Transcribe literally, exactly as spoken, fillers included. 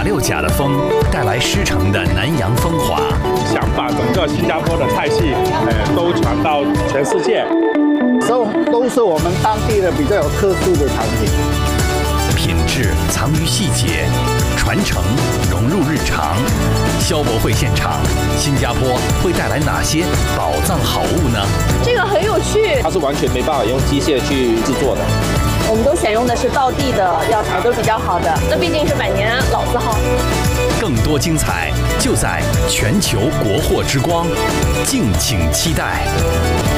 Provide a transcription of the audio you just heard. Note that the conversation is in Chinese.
六甲的风带来狮城的南洋风华， 想把整个新加坡的菜系，呃，都传到全世界。 都都是我们当地的比较有特殊的产品。 品质藏于细节，传承融入日常。消博会现场，新加坡会带来哪些宝藏好物呢？ 这个很有趣， 它是完全没办法用机械去制作的。 我们都选用的是道地的药材，都是比较好的。那毕竟是百年老字号。 更多精彩就在全球国货之光，敬请期待。